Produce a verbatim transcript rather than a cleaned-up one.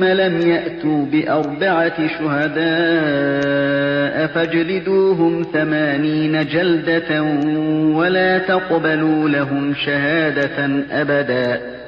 لم يأتوا بأربعة شهداء فاجلدوهم ثمانين جلدة ولا تقبلوا لهم شهادة أبدا